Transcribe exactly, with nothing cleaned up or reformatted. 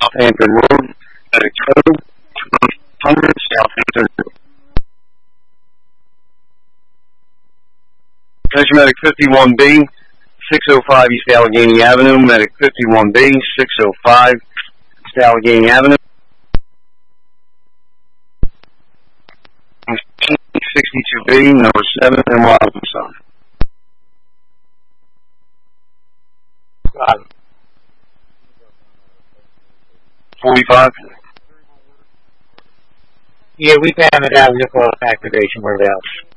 Southampton Road, medic code one hundred Southampton Road. Attention medic fifty-one B, six oh five East Allegheny Avenue, medic fifty-one B, six oh five East Allegheny Avenue. sixty-two B, number seven, and Robinson. forty-five. Yeah, we've had it out vehicle activation. Where else?